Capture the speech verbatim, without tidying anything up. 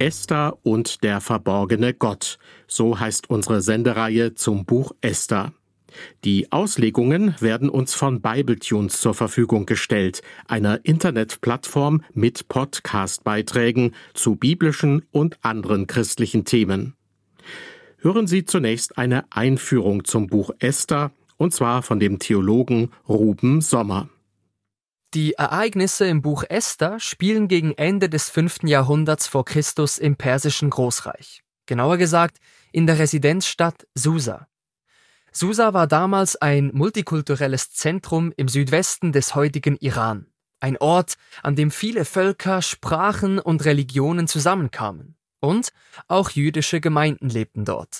Esther und der verborgene Gott. So heißt unsere Sendereihe zum Buch Esther. Die Auslegungen werden uns von Bibletunes zur Verfügung gestellt, einer Internetplattform mit Podcast-Beiträgen zu biblischen und anderen christlichen Themen. Hören Sie zunächst eine Einführung zum Buch Esther, und zwar von dem Theologen Ruben Sommer. Die Ereignisse im Buch Esther spielen gegen Ende des fünften Jahrhunderts vor Christus im persischen Großreich. Genauer gesagt in der Residenzstadt Susa. Susa war damals ein multikulturelles Zentrum im Südwesten des heutigen Iran. Ein Ort, an dem viele Völker, Sprachen und Religionen zusammenkamen. Und auch jüdische Gemeinden lebten dort.